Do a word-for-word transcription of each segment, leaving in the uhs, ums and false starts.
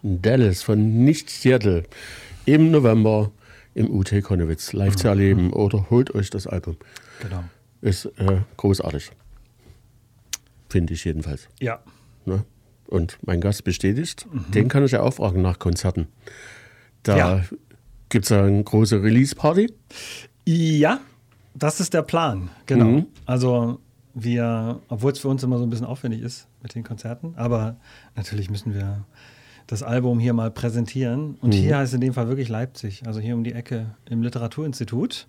Dallas von Nicht Seattle im November im U T Konnewitz live mhm. zu erleben oder holt euch das Album. Genau. Ist äh, großartig. Finde ich jedenfalls. Ja. Ne? Und mein Gast bestätigt, Mhm. den kann ich ja auch fragen nach Konzerten. Da Ja. gibt es ja eine große Release-Party. Ja, das ist der Plan, genau. Mhm. Also wir, obwohl es für uns immer so ein bisschen aufwendig ist mit den Konzerten, aber natürlich müssen wir das Album hier mal präsentieren. Und Mhm. hier heißt in dem Fall wirklich Leipzig, also hier um die Ecke im Literaturinstitut.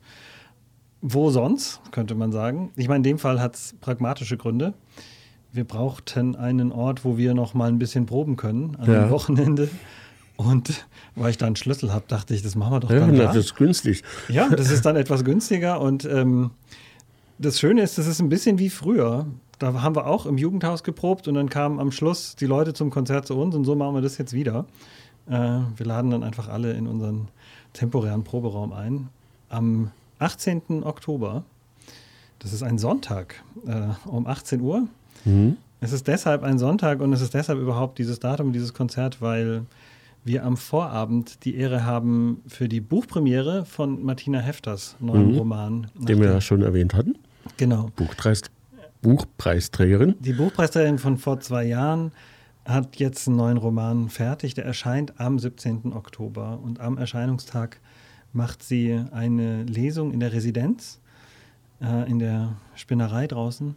Wo sonst, könnte man sagen. Ich meine, in dem Fall hat es pragmatische Gründe. Wir brauchten einen Ort, wo wir noch mal ein bisschen proben können an Ja. dem Wochenende. Und weil ich da einen Schlüssel habe, dachte ich, das machen wir doch Ja, dann da. das ist günstig. Ja, das ist dann etwas günstiger. Und ähm, das Schöne ist, das ist ein bisschen wie früher. Da haben wir auch im Jugendhaus geprobt und dann kamen am Schluss die Leute zum Konzert zu uns und so machen wir das jetzt wieder. Äh, wir laden dann einfach alle in unseren temporären Proberaum ein. Am achtzehnten Oktober, das ist ein Sonntag, äh, um achtzehn Uhr. Mhm. Es ist deshalb ein Sonntag und es ist deshalb überhaupt dieses Datum, dieses Konzert, weil wir am Vorabend die Ehre haben für die Buchpremiere von Martina Hefters neuen Mhm. Roman. Den wir ja schon erwähnt hatten. Genau. Buchpreis, Buchpreisträgerin. Die Buchpreisträgerin von vor zwei Jahren hat jetzt einen neuen Roman fertig. Der erscheint am siebzehnten Oktober. Und am Erscheinungstag macht sie eine Lesung in der Residenz, äh, in der Spinnerei draußen.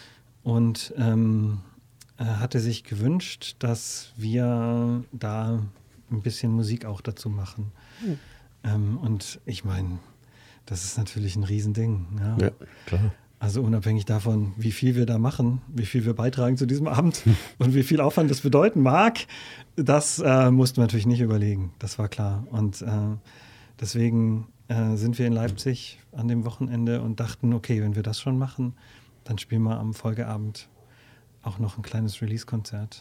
Und ähm, äh, hatte sich gewünscht, dass wir da ein bisschen Musik auch dazu machen. Mhm. Ähm, und ich meine, das ist natürlich ein Riesending. Ja. Ja, klar. Also unabhängig davon, wie viel wir da machen, wie viel wir beitragen zu diesem Abend und wie viel Aufwand das bedeuten mag, das äh, mussten wir natürlich nicht überlegen. Das war klar. Und äh, deswegen äh, sind wir in Leipzig an dem Wochenende und dachten, okay, wenn wir das schon machen, dann spielen wir am Folgeabend auch noch ein kleines Release-Konzert.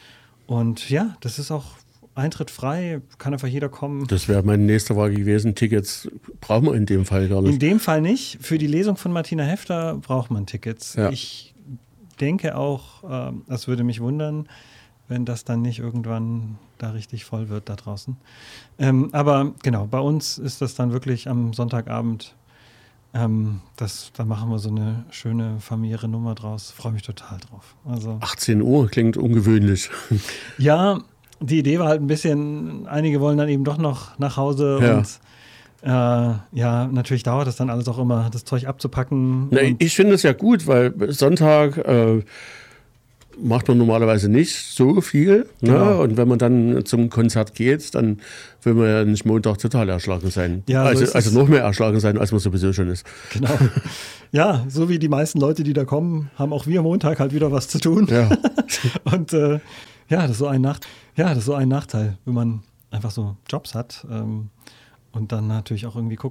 Und ja, das ist auch Eintritt frei, kann einfach jeder kommen. Das wäre meine nächste Frage gewesen. Tickets brauchen wir in dem Fall gar In nicht. dem Fall nicht. Für die Lesung von Martina Hefter braucht man Tickets. Ja. Ich denke auch, ähm, das würde mich wundern, wenn das dann nicht irgendwann da richtig voll wird da draußen. Ähm, aber genau, bei uns ist das dann wirklich am Sonntagabend. Ähm, das, da machen wir so eine schöne familiäre Nummer draus. Freue mich total drauf. Also, achtzehn Uhr klingt ungewöhnlich. ja, die Idee war halt ein bisschen, einige wollen dann eben doch noch nach Hause Ja. und äh, ja, natürlich dauert das dann alles auch immer, das Zeug abzupacken. Na, und ich finde es ja gut, weil Sonntag äh, macht man normalerweise nicht so viel. Genau. Ne? Und wenn man dann zum Konzert geht, dann will man ja nicht Montag total erschlagen sein. Ja, so also, ist also es. noch mehr erschlagen sein, als man sowieso schon ist. Genau. Ja, so wie die meisten Leute, die da kommen, haben auch wir Montag halt wieder was zu tun. Ja. Und äh, ja, das ist so ein Nach- ja, das ist so ein Nachteil, wenn man einfach so Jobs hat ähm, und dann natürlich auch irgendwie guckt,